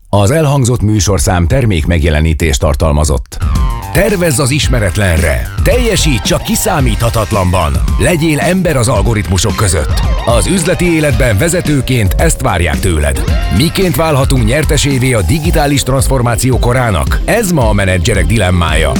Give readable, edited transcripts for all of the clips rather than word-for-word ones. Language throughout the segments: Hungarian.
Az elhangzott műsorszám termék megjelenítést tartalmazott. Tervezz az ismeretlenre, teljesíts csak kiszámíthatatlanban, legyél ember az algoritmusok között. Az üzleti életben vezetőként ezt várják tőled. Miként válhatunk nyertesévé a digitális transformáció korának? Ez ma a menedzserek dilemmája.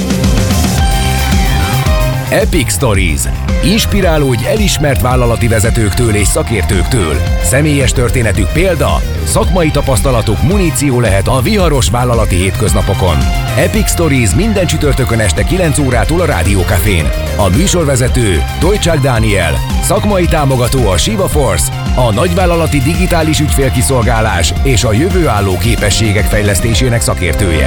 Epic Stories. Inspirálódj elismert vállalati vezetőktől és szakértőktől. Személyes történetük példa, szakmai tapasztalatuk muníció lehet a viharos vállalati hétköznapokon. Epic Stories minden csütörtökön este 9 órától a Rádió Cafén. A műsorvezető Dojcsák Dániel, szakmai támogató a Shiva Force, a nagyvállalati digitális ügyfélkiszolgálás és a jövőálló képességek fejlesztésének szakértője.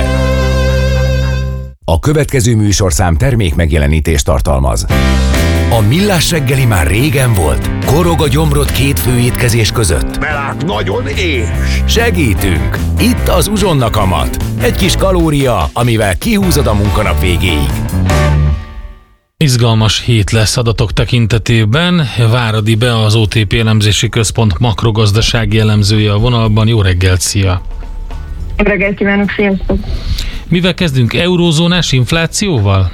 A következő műsorszám termék megjelenítést tartalmaz. A Millás reggeli már régen volt. Korog a gyomrod két főétkezés között. Melák nagyon és. Segítünk! Itt az Uzsonna kamat. Egy kis kalória, amivel kihúzod a munkanap végéig. Izgalmas hét lesz adatok tekintetében. Váradi Be, az OTP elemzési központ makrogazdasági elemzője a vonalban. Jó reggelt, szia! Jó reggelt kívánok, sziasztok! Mivel kezdünk? Eurózónás inflációval?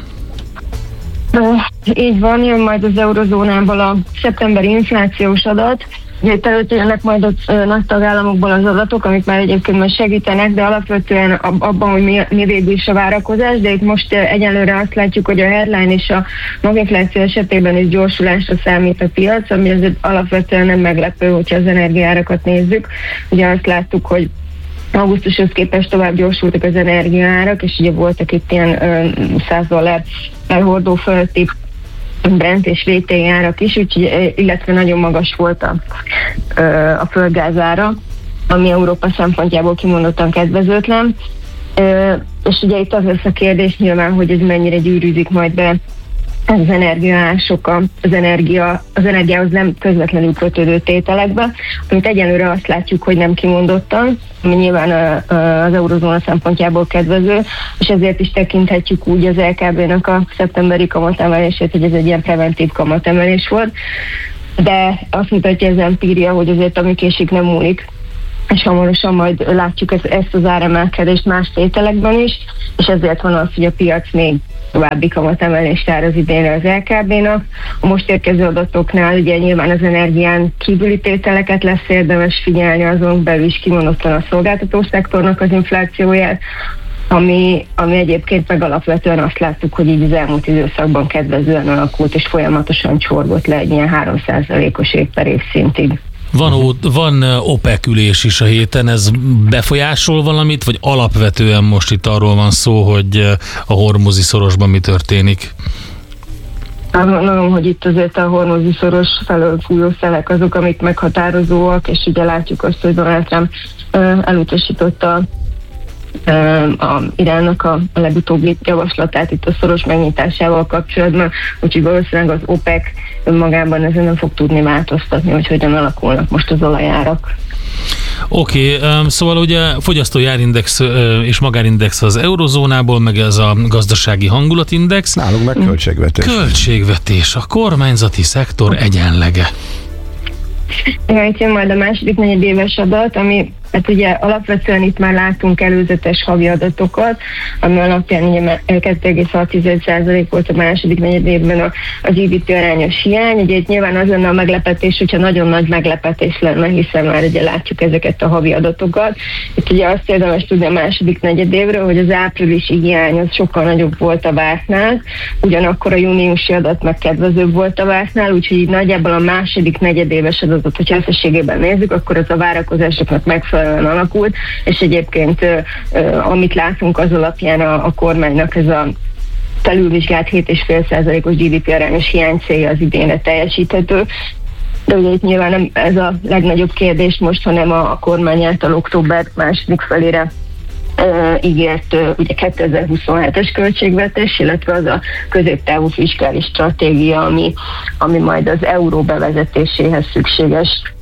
Így van, jön majd az eurozónából a szeptemberi inflációs adat. Ugye itt előtt jönnek majd a nagy tagállamokból az adatok, amik már egyébként majd segítenek, de alapvetően abban, hogy mi végül is a várakozás, de itt most egyelőre azt látjuk, hogy a headline és a maginfláció esetében is gyorsulásra számít a piac, ami azért alapvetően nem meglepő, hogyha az energiaárakat nézzük. Ugye azt láttuk, hogy augusztushoz képest tovább gyorsultak az energiaárak, és ugye voltak itt ilyen $100 elhordó fölötti Brent és VTI árak is, úgyhogy, illetve nagyon magas volt a földgázára, ami Európa szempontjából kimondottan kedvezőtlen. És ugye itt az lesz a kérdés nyilván, hogy ez mennyire gyűrűzik majd be az energiaásokkal, az energiához nem közvetlenül kötődő tételekbe, amit egyelőre azt látjuk, hogy nem kimondottan, ami nyilván az eurozóna szempontjából kedvező, és ezért is tekinthetjük úgy az LKB-nak a szeptemberi kamatemelését, hogy ez egy ilyen preventív kamatemelés volt, de azt mutatja az empíria, hogy azért ami késik nem múlik, és hamarosan majd látjuk ezt az áremelkedést más tételekben is, és ezért van az, hogy a piac még további kamatemelést vár az idénre az LKB-nak. A most érkező adatoknál ugye nyilván az energián kívüli tételeket lesz érdemes figyelni, azon belül is kimondottan a szolgáltató szektornak az inflációját, ami egyébként meg alapvetően azt láttuk, hogy így az elmúlt időszakban kedvezően alakult, és folyamatosan csorgott le egy ilyen 3%-os év per év szintig. Van OPEC ülés is a héten, ez befolyásol valamit, vagy alapvetően most itt arról van szó, hogy a hormuzi szorosban mi történik? Azt gondolom, hogy itt azért a hormuzi szoros felől fújó szelek azok, amik meghatározóak, és ugye látjuk azt, hogy Donald Trump elutasította a Iránnak a legutóbbi javaslatát itt a szoros megnyitásával kapcsolatban, úgyhogy valószínűleg az OPEC önmagában ezen nem fog tudni változtatni, hogy hogyan alakulnak most az olajárak. Oké, szóval ugye fogyasztói árindex és magárindex az eurozónából, meg ez a gazdasági hangulatindex. Nálunk meg költségvetés. Költségvetés, a kormányzati szektor egyenlege. Igen, itt jön majd a második negyedéves adat, ami hát ugye alapvetően itt már láttunk előzetes havi adatokat, ami alapján ugye 2,6% volt a második negyedévben a GDP arányos hiány. Ugye itt nyilván az lenne a meglepetés, hogyha nagyon nagy meglepetés lenne, hiszen már ugye látjuk ezeket a havi adatokat. Itt ugye azt érdemes tudni a második negyedévről, hogy az áprilisi hiány az sokkal nagyobb volt a vártnál, ugyanakkor a júniusi adat meg kedvezőbb volt a vártnál, úgyhogy így nagyjából a második negyedéves adatot, hogyha összességében nézzük, akkor az a várakozásoknak megfelelően alakult, és egyébként amit látunk az alapján a kormánynak ez a felülvizsgált 7,5%-os GDP arányos hiány célja az idénre teljesíthető. De ugye itt nyilván nem ez a legnagyobb kérdés most, hanem a kormány által október második felére ígért ugye 2027-es költségvetés, illetve az a középtávú fiskális stratégia, ami majd az euró bevezetéséhez szükséges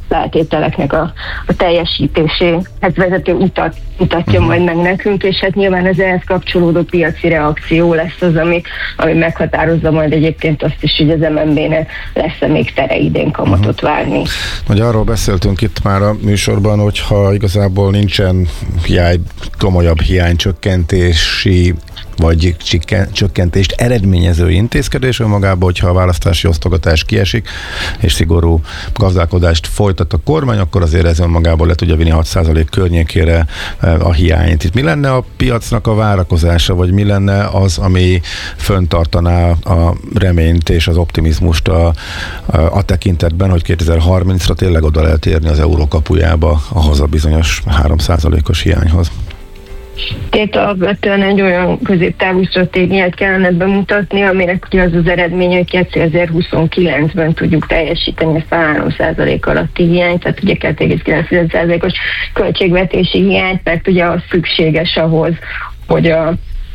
feltételeknek a teljesítéséhez vezető utat mutatja majd meg nekünk, és hát nyilván az ehhez kapcsolódó piaci reakció lesz az, ami meghatározza majd egyébként azt is, hogy az MNB-nek lesz-e még tere idén kamatot várni. Hogy arról beszéltünk itt már a műsorban, hogyha igazából nincsen komolyabb hiánycsökkentési vagy csökkentést eredményező intézkedés önmagában, hogyha a választási osztogatás kiesik, és szigorú gazdálkodást folytat a kormány, akkor azért ez önmagában le tudja vinni 6% környékére a hiányt. Itt mi lenne a piacnak a várakozása, vagy mi lenne az, ami föntartaná a reményt és az optimizmust a tekintetben, hogy 2030-ra tényleg oda lehet érni az euró kapujába ahhoz a bizonyos 3%-os hiányhoz? Itt alapvetően egy olyan középtávú stratégiát kellene bemutatni, aminek ugye az az eredménye, hogy 2029-ben tudjuk teljesíteni ezt a 3% alatti hiányt, tehát ugye 2,9%-os költségvetési hiányt, mert ugye az szükséges ahhoz, hogy a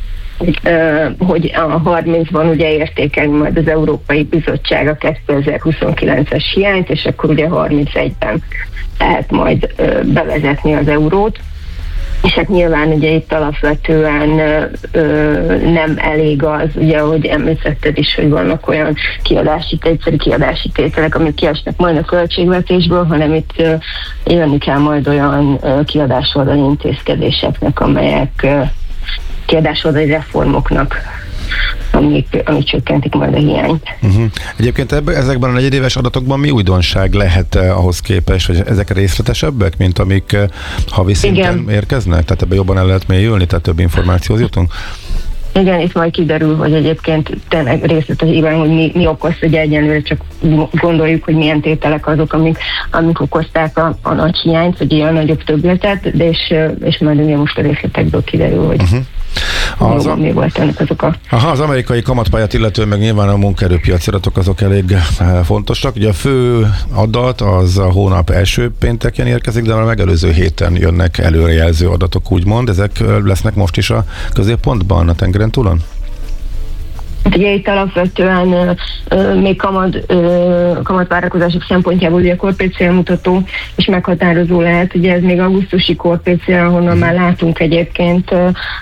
30-ban ugye értékelni majd az Európai Bizottság a 2029-es hiányt, és akkor ugye 31-ben lehet majd bevezetni az eurót. És hát nyilván ugye itt alapvetően nem elég az, ugye, ahogy említetted is, hogy vannak olyan egyszerű kiadási tételek, amik kiesnek majd a költségvetésből, hanem itt jönni kell majd olyan kiadásoldali intézkedéseknek, amelyek kiadásoldali reformoknak, amik csökkentik majd a hiányt. Egyébként ezekben a negyedéves adatokban mi újdonság lehet ahhoz képest, hogy ezek részletesebbek, mint amik havi szinten érkeznek? Tehát ebben jobban el lehet mélyülni, tehát több információhoz jutunk? Igen, itt majd kiderül, hogy egyébként tényleg részletesében, hogy mi okozta, hogy egyenlőre csak gondoljuk, hogy milyen tételek azok, amik okozták a nagy hiányt, vagy ilyen nagyobb többletet, de és majd ugye most a részletekből kiderül, hogy mi volt ennek az oka. Az amerikai kamatpályát illetően meg nyilván a munkaerőpiaci adatok azok elég fontosak. Ugye a fő adat az a hónap első pénteken érkezik, de már a megelőző héten jönnek előrejelző adatok, úgymond. Ezek lesznek most is a középpontban a tengeren túlon? Ugye itt alapvetően még kamatvárakozások szempontjából ugye a korpécél mutató és meghatározó lehet, ugye ez még augusztusi korpécél, ahonnan már látunk egyébként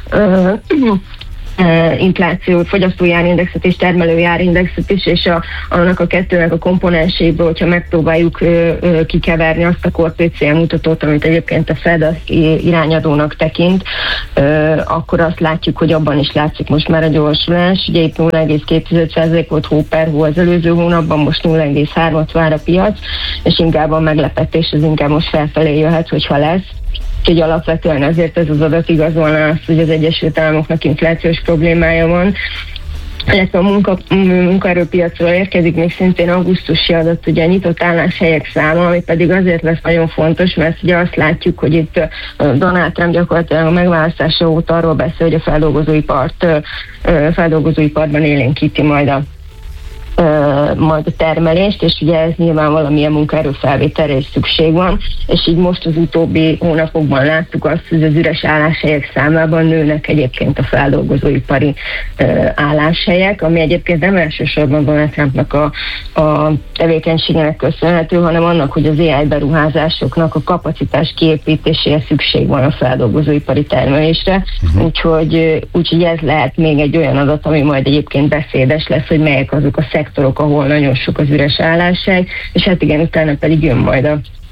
inflációt, fogyasztói árindexet és termelői árindexet is, és annak a kettőnek a komponenséből, hogyha megpróbáljuk kikeverni azt a korpécél mutatót, amit egyébként a Fed az irányadónak tekint, akkor azt látjuk, hogy abban is látszik most már a gyorsulás. Ugye itt 0,2% volt hó per hó az előző hónapban, most 0,3-at vár a piac, és inkább a meglepetés az inkább most felfelé jöhet, hogyha lesz. Úgyhogy alapvetően azért ez az adat igazolna azt, hogy az Egyesült Államoknak inflációs problémája van. Illetve a munkaerőpiacról érkezik még szintén augusztusi adat, ugye a nyitott álláshelyek száma, ami pedig azért lesz nagyon fontos, mert ugye azt látjuk, hogy itt Donald Trump gyakorlatilag a megválasztása óta arról beszél, hogy a feldolgozóiparban élénkíti majd a termelést, és ugye ez nyilván valamilyen munkaerőfelvételre is szükség van, és így most az utóbbi hónapokban láttuk azt, hogy az üres álláshelyek számában nőnek egyébként a feldolgozóipari álláshelyek, ami egyébként nem elsősorban Donald Trumpnak a tevékenységének köszönhető, hanem annak, hogy az AI beruházásoknak a kapacitás kiépítéséhez szükség van a feldolgozóipari termelésre, úgyhogy ez lehet még egy olyan adat, ami majd egyébként beszédes lesz, hogy melyek azok a szektorok, ahol nagyon sok az üres álláshely, és hát igen, utána pedig jön majd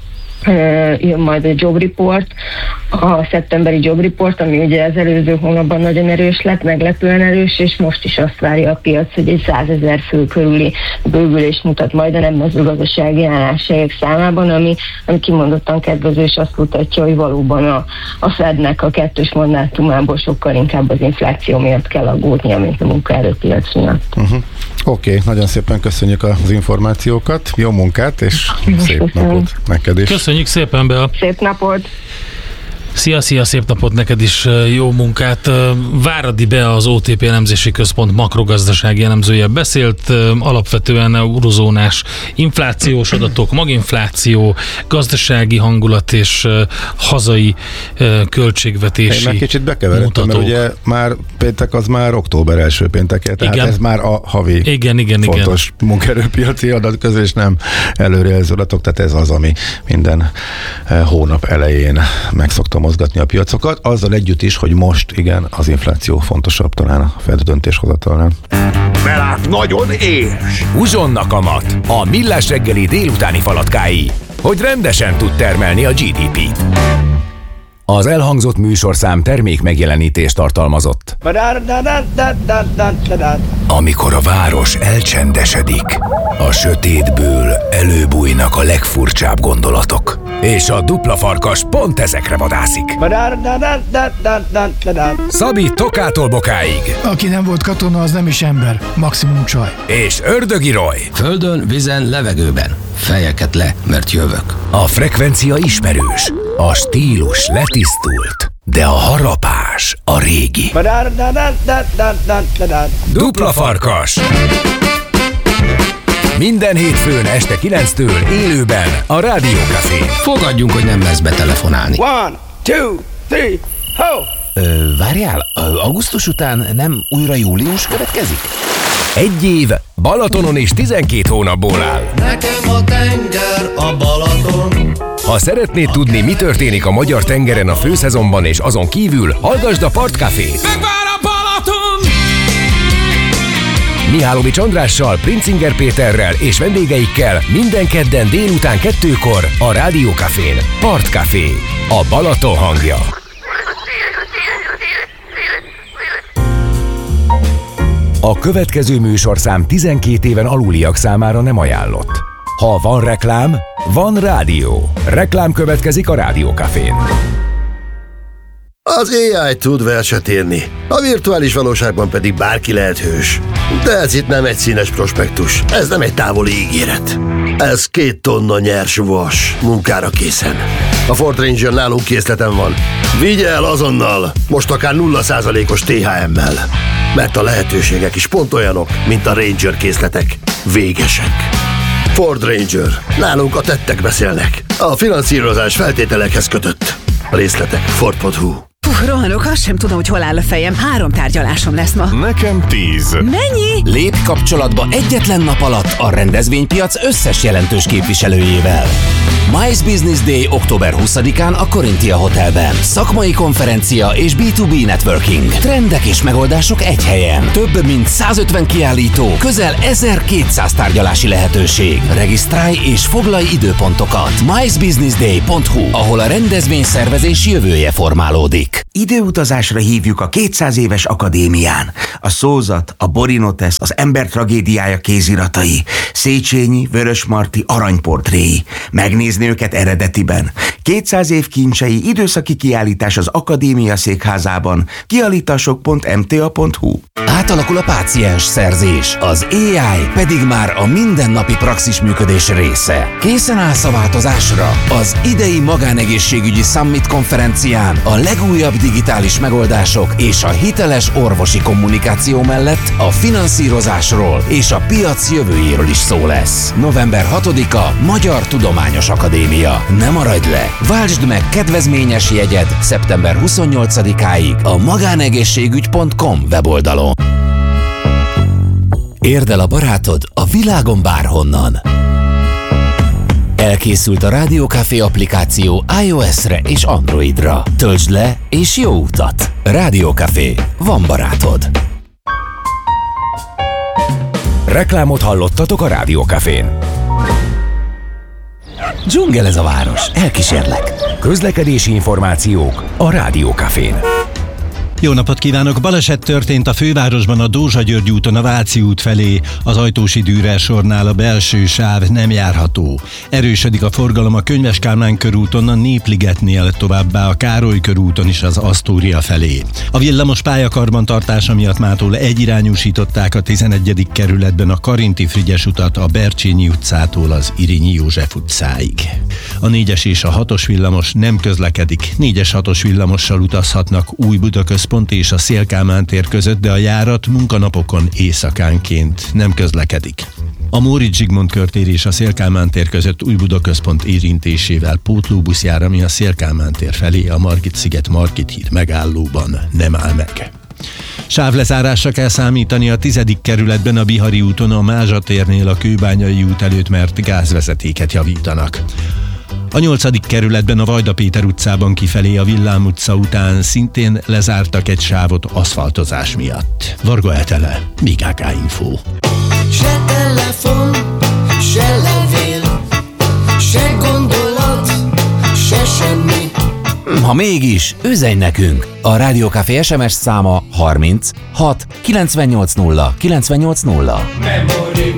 a job report, a szeptemberi job report, ami ugye az előző hónapban nagyon erős lett, meglepően erős, és most is azt várja a piac, hogy egy 100 000 fő körüli bővülést mutat majd a nem mezőgazdasági álláshelyek számában, ami kimondottan kedvező, és azt mutatja, hogy valóban a Fednek a kettős mandátumából sokkal inkább az infláció miatt kell aggódnia, mint a munkaerőpiac miatt. Oké, nagyon szépen köszönjük az információkat, jó munkát, és szép napot neked is. Köszönjük szépen, Bea! Szép napot! Szia, szép napot neked is, jó munkát. Váradi Bea, az OTP elemzési központ makrogazdasági elemzője beszélt, alapvetően eurozónás inflációs adatok, maginfláció, gazdasági hangulat és hazai költségvetési Én már kicsit bekeveredtem, mert ugye már péntek az már október első pénteke, tehát igen. Ez már a havi fontos munkaerőpiaci adat közül, és nem előrejelző adatok, tehát ez az, ami minden hónap elején meg szokta mozgatni a piacokat, azzal együtt is, hogy most igen, az infláció fontosabb talán a Fed döntéshozatalnál. Mert nagyon éhes. Uzsonna kamat, a Millás reggeli délutáni falatkái, hogy rendesen tud termelni a GDP-t. Az elhangzott műsorszám termék megjelenítést tartalmazott. Amikor a város elcsendesedik, a sötétből előbújnak a legfurcsább gondolatok. És a dupla farkas pont ezekre vadászik. Szabi Tokától Bokáig. Aki nem volt katona, az nem is ember. Maximum csaj. És Ördögi Roy. Földön, vízen, levegőben. Fejeket le, mert jövök. A frekvencia ismerős, a stílus letisztult, de a harapás a régi. Dupla farkas. Minden hétfőn este 9-től élőben a Rádió Cafén. Fogadjunk, hogy nem lesz betelefonálni. 1, 2, 3, ho! Várjál, augusztus után nem újra július következik? Egy év Balatonon is 12 hónapból áll. Nekem a tenger a Balaton. Ha szeretnéd tudni, mi történik a magyar tengeren a főszezonban és azon kívül, hallgasd a Partcafét. Megvár a Balaton! Mihálovics Andrással, Princinger Péterrel és vendégeikkel minden kedden délután 2-kor a Rádió Cafén. Partcafé, a Balaton hangja. A következő műsorszám 12 éven aluliak számára nem ajánlott. Ha van reklám, van rádió. Reklám következik a Rádió Cafén. Az AI tud verset írni, a virtuális valóságban pedig bárki lehet hős. De ez itt nem egy színes prospektus, ez nem egy távoli ígéret. Ez 2 tonna nyers vas, munkára készen. A Ford Ranger nálunk készleten van. Vigye el azonnal, most akár 0%-os THM-mel. Mert a lehetőségek is pont olyanok, mint a Ranger készletek. Végesek. Ford Ranger. Nálunk a tettek beszélnek. A finanszírozás feltételekhez kötött. A részletek Ford.hu. Rohanok, azt sem tudom, hogy hol áll a fejem. 3 tárgyalásom lesz ma. Nekem 10. Mennyi? Lépj kapcsolatba egyetlen nap alatt a rendezvénypiac összes jelentős képviselőjével. Mice Business Day október 20-án a Corinthia Hotelben. Szakmai konferencia és B2B networking. Trendek és megoldások egy helyen. Több mint 150 kiállító, közel 1200 tárgyalási lehetőség. Regisztrálj és foglalj időpontokat. micebusinessday.hu, ahol a rendezvényszervezés jövője formálódik. Időutazásra hívjuk a 200 éves akadémián. A szózat, a Borinotes, az ember tragédiája kéziratai, Széchenyi, Vörösmarty aranyportréi. Megnézni őket eredetiben. 200 év kincsei, időszaki kiállítás az akadémia székházában. Kiállítások.mta.hu. Átalakul a páciens szerzés, az AI pedig már a mindennapi praxis működés része. Készen állsz a változásra? Az idei magánegészségügyi Summit konferencián a legújabb digitális megoldások és a hiteles orvosi kommunikáció mellett a finanszírozásról és a piac jövőjéről is szó lesz. November 6-a Magyar Tudományos Akadémia. Ne maradj le! Váltsd meg kedvezményes jegyed szeptember 28-áig a magánegészségügy.com weboldalon. Érd el a barátod a világon bárhonnan. Elkészült a Rádió Café applikáció iOS-re és Androidra. Töltsd le és jó utat! Rádió Café. Van barátod. Reklámot hallottatok a Rádió Cafén. Dzsungel ez a város. Elkísérlek. Közlekedési információk a Rádió Cafén. Jó napot kívánok! Baleset történt a fővárosban a Dózsa-György úton a Váci út felé. Az Ajtósi Dürer sornál a belső sáv nem járható. Erősödik a forgalom a Könyves Kálmán körúton, a Népligetnél, továbbá a Károly körúton is az Asztória felé. A villamos pályakarbantartása miatt mától egyirányúsították a 11. kerületben a Karinti-Frigyes utat a Bercsényi utcától az Irinyi József utcáig. A 4-es és a 6-os villamos nem közlekedik. 4-es-6-os villamossal utazhatnak Újbudaközpont és a Széll-Kálmán tér között, de a járat munkanapokon éjszakánként nem közlekedik. A Móricz Zsigmond körtér és a Széll-Kálmán tér között Újbudaközpont érintésével pótlóbusz jár, ami a Széll-Kálmán tér felé a Margit-sziget Margit-híd megállóban nem áll meg. Sávlezárásra kell számítani a 10. kerületben a Bihari úton a Mázsa térnél a Kőbányai út előtt, mert gázvezetéket javítanak. A 8. kerületben a Vajda Péter utcában kifelé a Villám utca után szintén lezártak egy sávot aszfaltozás miatt. Varga Etele, BKK Info. Se telefon, se levél, se gondolat, se semmi. Ha mégis, üzenj nekünk! A Rádió Café SMS száma 30 6 980 980. Memory.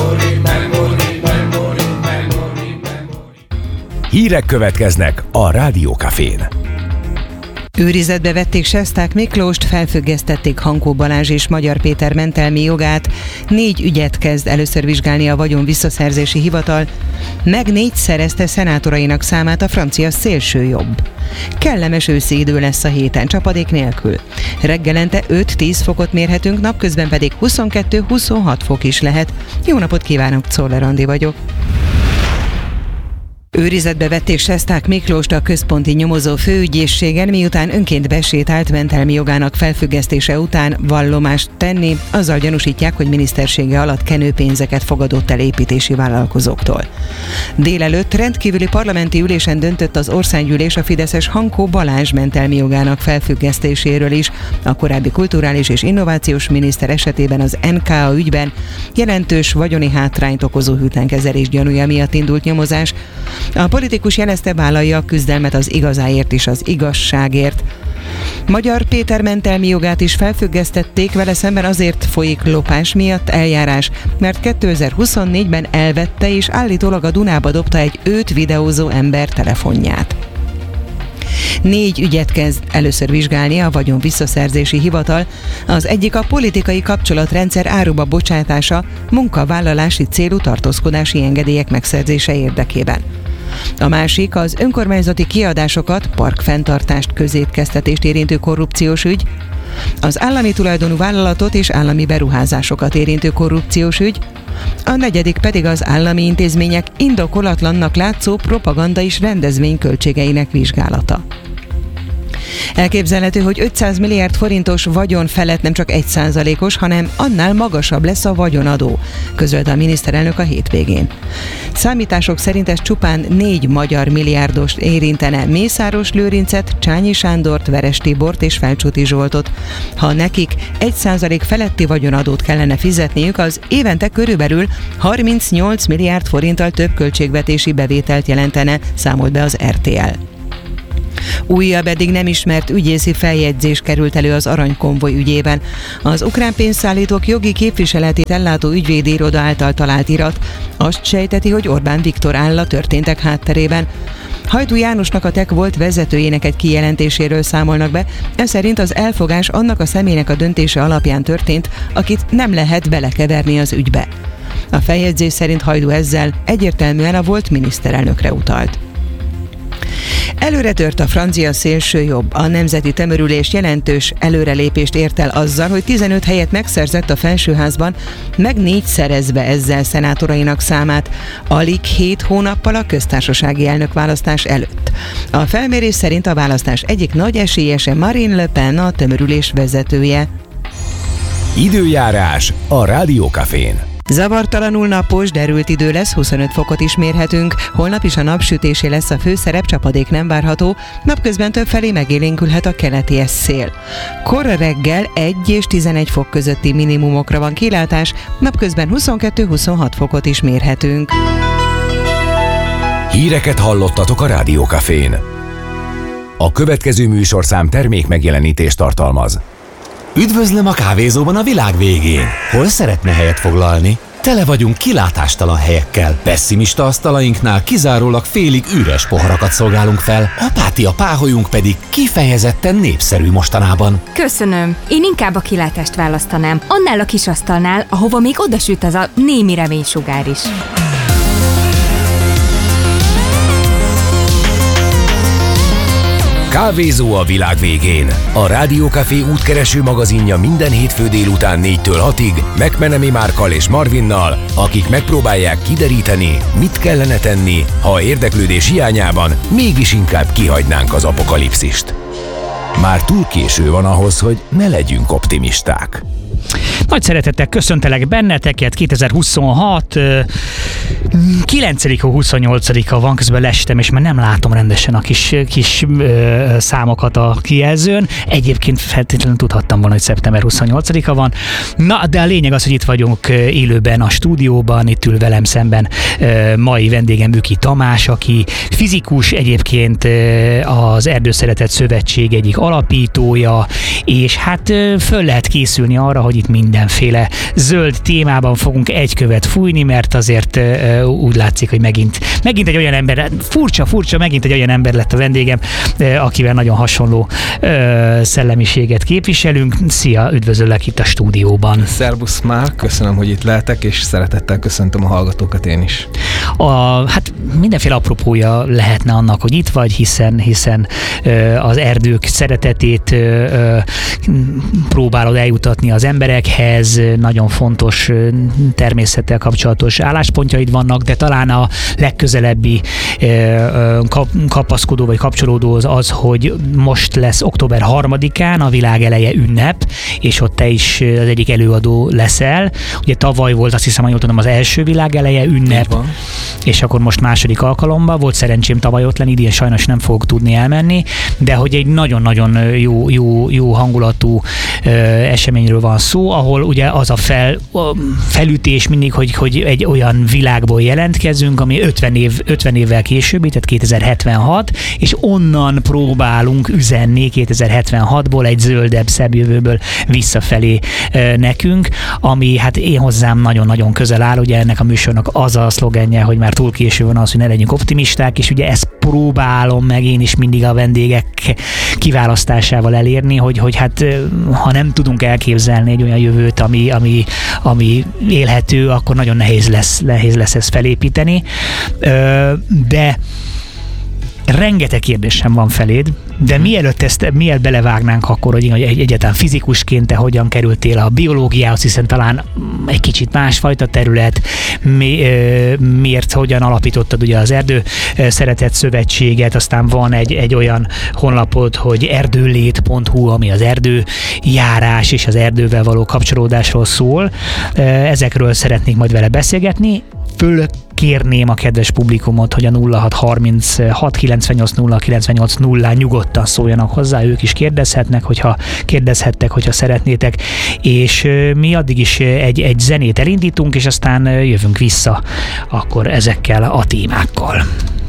Hírek következnek a Rádió Cafén. Őrizetbe vették Sesták Miklóst, felfüggesztették Hankó Balázs és Magyar Péter mentelmi jogát, 4 ügyet kezd először vizsgálni a Vagyon Visszaszerzési Hivatal, meg 4-szerezte szenátorainak számát a francia szélsőjobb. Kellemes őszi idő lesz a héten, csapadék nélkül. Reggelente 5-10 fokot mérhetünk, napközben pedig 22-26 fok is lehet. Jó napot kívánok, Czoller Andi vagyok. Őrizetbe vették Sesták Miklóst a központi nyomozó főügyészségen, miután önként besétált mentelmi jogának felfüggesztése után vallomást tenni, azzal gyanúsítják, hogy minisztersége alatt kenőpénzeket fogadott el építési vállalkozóktól. Délelőtt rendkívüli parlamenti ülésen döntött az országgyűlés a fideszes Hankó Balázs mentelmi jogának felfüggesztéséről is. A korábbi kulturális és innovációs miniszter esetében az NKA ügyben jelentős vagyoni hátrányt okozó hűtlenkezelés gyanúja miatt indult nyomozás. A politikus jelezte, vállalja a küzdelmet az igazáért és az igazságért. Magyar Péter mentelmi jogát is felfüggesztették, vele szemben azért folyik lopás miatt eljárás, mert 2024-ben elvette és állítólag a Dunába dobta egy őt videózó ember telefonját. 4 ügyet kezd először vizsgálni a Vagyon Visszaszerzési Hivatal. Az egyik a politikai kapcsolatrendszer áruba bocsátása munkavállalási célú tartózkodási engedélyek megszerzése érdekében. A másik az önkormányzati kiadásokat, parkfenntartást, közétkeztetést érintő korrupciós ügy, az állami tulajdonú vállalatot és állami beruházásokat érintő korrupciós ügy, a negyedik pedig az állami intézmények indokolatlannak látszó propaganda és rendezvény költségeinek vizsgálata. Elképzelhető, hogy 500 milliárd forintos vagyon felett nem csak 1%-os, hanem annál magasabb lesz a vagyonadó, közölte a miniszterelnök a hétvégén. Számítások szerint ez csupán 4 magyar milliárdos érintene: Mészáros Lőrincet, Csányi Sándort, Veres Tibort és Felcsúti Zsoltot. Ha nekik 1% feletti vagyonadót kellene fizetniük, az évente körülbelül 38 milliárd forinttal több költségvetési bevételt jelentene, számolt be az RTL. Újabb, eddig nem ismert ügyészi feljegyzés került elő az aranykonvoj ügyében. Az ukrán pénzszállítók jogi képviseletét ellátó ügyvédi iroda által talált irat azt sejteti, hogy Orbán Viktor áll a történtek hátterében. Hajdú Jánosnak, a TEK volt vezetőjének egy kijelentéséről számolnak be, ez szerint az elfogás annak a személynek a döntése alapján történt, akit nem lehet belekeverni az ügybe. A feljegyzés szerint Hajdú ezzel egyértelműen a volt miniszterelnökre utalt. Előre tört a francia szélsőjobb. A nemzeti tömörülés jelentős előrelépést ért el azzal, hogy 15 helyet megszerzett a felsőházban, meg 4-szerezve ezzel szenátorainak számát, alig 7 hónappal a köztársasági elnökválasztás előtt. A felmérés szerint a választás egyik nagy esélyese Marine Le Pen, a tömörülés vezetője. Időjárás a Rádió Cafén. Zavartalanul napos, derült idő lesz, 25 fokot is mérhetünk. Holnap is a napsütésé lesz a főszerep, csapadék nem várható, napközben többfelé megélénkülhet a keleti szél. Kora reggel 1 és 11 fok közötti minimumokra van kilátás, napközben 22-26 fokot is mérhetünk. Híreket hallottatok a Rádió Cafén. A következő műsorszám termék megjelenítést tartalmaz. Üdvözlöm a kávézóban a világ végén. Hol szeretne helyet foglalni? Tele vagyunk kilátástalan helyekkel. Pessimista asztalainknál kizárólag félig üres poharakat szolgálunk fel, apátia páholyunk pedig kifejezetten népszerű mostanában. Köszönöm. Én inkább a kilátást választanám. Annál a kis asztalnál, ahova még odasüt az a némi reménysugár is. Kávézó a világ végén. A Rádiókafé útkereső magazinja minden hétfő délután 4-től 6-ig McMenemy Márkkal és Marvinnal, akik megpróbálják kideríteni, mit kellene tenni, ha érdeklődés hiányában mégis inkább kihagynánk az apokalipszist. Már túl késő van ahhoz, hogy ne legyünk optimisták. Nagy szeretettel köszöntelek benneteket, 2026, 9-a, 28-a van, közben lestem, és már nem látom rendesen a kis számokat a kijelzőn. Egyébként feltétlenül tudhattam volna, hogy szeptember 28-a van. Na, de a lényeg az, hogy itt vagyunk élőben a stúdióban, itt ül velem szemben mai vendégem Üki Tamás, aki fizikus, egyébként az Erdőszeretet Szövetség egyik alapítója, és hát föl lehet készülni arra, hogy itt mindenféle zöld témában fogunk egy követ fújni, mert azért úgy látszik, hogy megint egy olyan ember, furcsa, megint egy olyan ember lett a vendégem, akivel nagyon hasonló szellemiséget képviselünk. Szia, üdvözöllek itt a stúdióban. Szervusz már, köszönöm, hogy itt lehetek, és szeretettel köszöntöm a hallgatókat én is. Hát mindenféle apropója lehetne annak, hogy itt vagy, hiszen az erdők szeretetét próbálod eljutatni az emberekhez, nagyon fontos természettel kapcsolatos álláspontjaid vannak, de talán a legközelebbi kapaszkodó vagy kapcsolódó az, hogy most lesz október 3-án a világ eleje ünnep, és ott te is az egyik előadó leszel. Ugye tavaly volt, azt hiszem, hogy jól tudom, az első világ eleje ünnep, és akkor most második alkalommal volt szerencsém tavaly ott lenni, idén sajnos nem fogok tudni elmenni, de hogy egy nagyon-nagyon jó hangulatú eseményről van szó, ahol ugye az a felütés mindig, hogy egy olyan világból jelentkezünk, ami 50 évvel később, tehát 2076, és onnan próbálunk üzenni 2076-ból egy zöldebb, szebb jövőből visszafelé nekünk, ami hát én hozzám nagyon-nagyon közel áll. Ugye ennek a műsornak az a szlogenje, hogy már túl késő van az, hogy ne legyünk optimisták, és ugye ezt próbálom meg én is mindig a vendégek kiválasztásával elérni, hogy hát ha nem tudunk elképzelni egy olyan jövőt, ami élhető, akkor nagyon nehéz lesz ezt felépíteni. De rengeteg kérdésem van feléd, de mielőtt belevágnánk akkor, hogy egyáltalán fizikusként te hogyan kerültél a biológiához, hiszen talán egy kicsit másfajta terület, miért, hogyan alapítottad ugye az Erdőszeretet Szövetséget, aztán van egy olyan honlapod, hogy erdőlét.hu, ami az erdőjárás és az erdővel való kapcsolódásról szól. Ezekről szeretnék majd vele beszélgetni. Kérném a kedves publikumot, hogy a 0636 98 0 98 0 nyugodtan szóljanak hozzá, ők is kérdezhettek, hogyha szeretnétek, és mi addig is egy zenét elindítunk, és aztán jövünk vissza akkor ezekkel a témákkal.